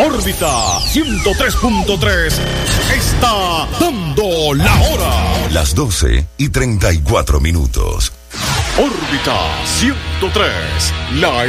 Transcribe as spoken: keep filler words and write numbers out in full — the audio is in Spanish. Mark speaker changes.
Speaker 1: Órbita ciento tres punto tres está dando la hora.
Speaker 2: Las doce y treinta y cuatro minutos.
Speaker 1: Órbita ciento tres, la